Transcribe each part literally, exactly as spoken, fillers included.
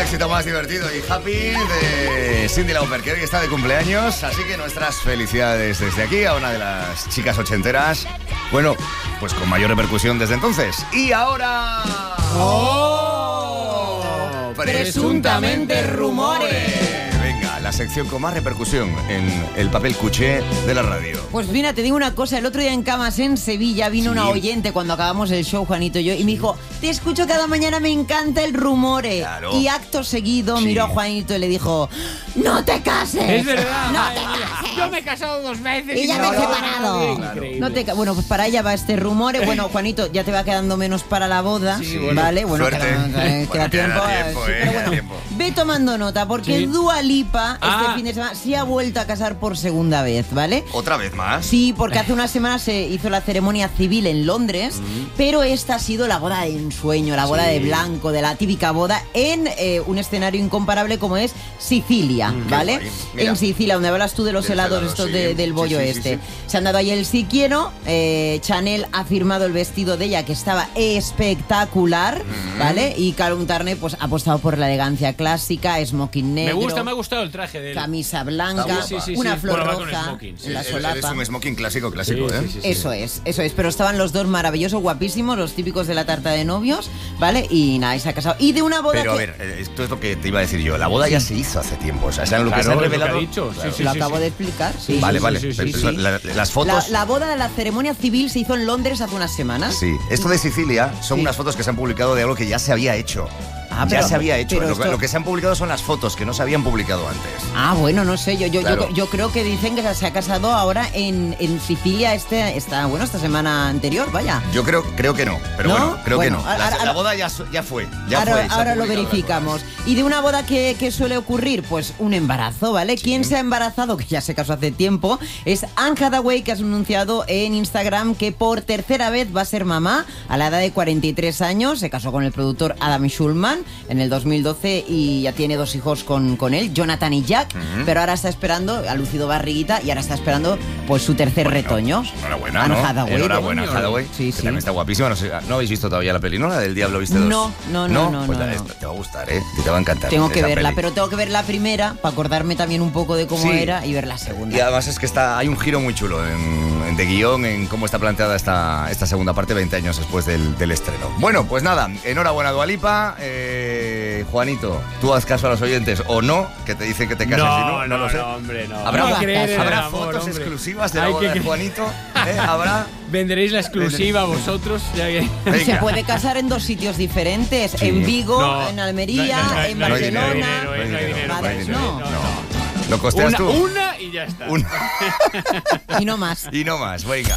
éxito más divertido y happy de Cyndi Lauper, que hoy está de cumpleaños. Así que nuestras felicidades desde aquí a una de las chicas ochenteras. Bueno, pues con mayor repercusión desde entonces. Y ahora... ¡Oh! Presuntamente rumores. Venga, la sección con más repercusión en el papel cuché de la radio. Pues mira, te digo una cosa. El otro día en Camas, en Sevilla, vino Sí. una oyente cuando acabamos el show, Juanito y yo, y me dijo, te escucho cada mañana, me encanta el rumore. Claro. Y acto seguido Sí. miró a Juanito y le dijo, no te cases. Es verdad. No madre te mía. cases. Yo me he casado dos veces Y ya no me he lo hago separado. nadie. Claro. Increíble. No te ca- bueno, pues para allá va este rumor. Bueno, Juanito, ya te va quedando menos para la boda, Sí, bueno. ¿vale? Bueno, Suerte. queda, queda- Bueno, queda tiempo. queda tiempo, sí, eh, pero queda bueno, tiempo. ve tomando nota, porque Sí. Dua Lipa Ah. este fin de semana se ha vuelto a casar por segunda vez, ¿vale? ¿Otra vez más? Sí, porque hace unas semanas se hizo la ceremonia civil en Londres, pero esta ha sido la boda de ensueño, la boda Sí. de blanco, de la típica boda en eh, un escenario incomparable como es Sicilia, ¿vale? guay. Mira. En Sicilia, donde hablas tú de los Del helados helado, estos sí. de- del Sí, bollo sí, sí, este. sí. Se han dado ahí el sí quiero, eh, Chanel ha firmado el vestido de ella que estaba espectacular, ¿vale? Y Calum Turner pues ha apostado por la elegancia clásica, smoking Me negro. gusta, me ha gustado el traje de él. Camisa blanca, Está guapa. Sí, sí, una sí. flor Bueno, va con roja smoking, sí. en la Él- él solapa. es un smoking clásico, clásico, Sí, ¿eh? sí, sí, sí. Eso es, eso es. Pero estaban los dos maravillosos, guapísimos, los típicos de la tarta de novios, ¿vale? Y nada, y se ha casado. Y de una boda Pero a que... ver, eh, esto es lo que te iba a decir yo. La boda ya se hizo hace tiempo. O sea, ¿saben lo que Claro, se ha es lo que revelado? ha dicho. Sí, Claro. sí, lo sí, acabo sí. de explicar, sí. Vale, sí, vale. sí, sí, Pero sí. la- las La, fotos... la boda, la ceremonia civil se hizo en Londres hace unas semanas. Sí, esto de Sicilia son Sí. unas fotos que se han publicado de algo que ya se había hecho. Ah, ya pero- se había hecho. pero Lo, esto- lo que se han publicado son las fotos que no se habían publicado antes. Ah, bueno, no sé, yo, yo, Claro. yo, yo creo que dicen que se ha casado ahora en, en Sicilia este, esta, bueno, esta semana anterior, vaya. Yo creo, creo que no, pero ¿No? bueno, creo Bueno, que no. ahora- La, ahora- la boda ya, su- ya fue. Ya ahora fue, y se ha ahora lo publicado las verificamos. Y de una boda que, que suele ocurrir, pues un embarazo, ¿vale? ¿Quién se ha embarazado? Que ya se casó hace tiempo. Es Anne Hathaway, que ha anunciado en Instagram que por tercera vez va a ser mamá a la edad de cuarenta y tres años. Se casó con el productor Adam Schulman en el dos mil doce y ya tiene dos hijos con, con él, Jonathan y Jack. Pero ahora está esperando, ha lucido barriguita y ahora está esperando pues su tercer Bueno, retoño. pues enhorabuena, Anne ¿no? Hathaway. Enhorabuena, coño. Hathaway. Sí, que sí. también está guapísima. No, sé, ¿no habéis visto todavía la peli, no? La del Diablo Viste dos. No, no, no, no, Pues no, la- no. Te va a gustar, ¿eh? Te va a encantar. Tengo que esa verla, peli. pero tengo que ver la primera para acordarme también un poco de cómo Sí. era y ver la segunda. Y además es que está, hay un giro muy chulo en, en de guión, en cómo está planteada esta, esta segunda parte veinte años después del, del estreno. Bueno, pues nada, enhorabuena Dua Lipa. Eh, Juanito, tú haz caso a los oyentes o no, que te dicen que te cases No, y no, no, no, lo sé. no, hombre, no. Habrá, Hay que habrá- creer en el habrá amor, fotos hombre. exclusivas de la Hay boda que de cre- Juanito. ¿eh? Habrá... Venderéis la exclusiva vosotros. Ya que... Venga. Se puede casar en dos sitios diferentes, Sí. en Vigo, No, en Almería, no, no, no, en no hay Barcelona. dinero, no hay dinero, no hay Madre, dinero. no. No. ¿Lo costeas Una, tú? una y ya está. Una. Y no más. Y no más, venga.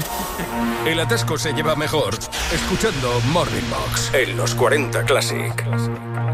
El atasco se lleva mejor escuchando Morning Box en los cuarenta Classic.